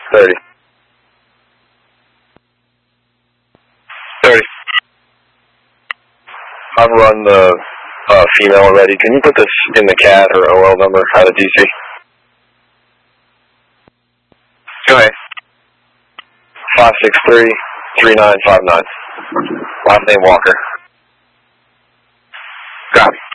30. 30. I've run the female already. Can you put this in the CAD, her OL number out of DC? Go ahead. 563-3959. Last name Walker. Copy.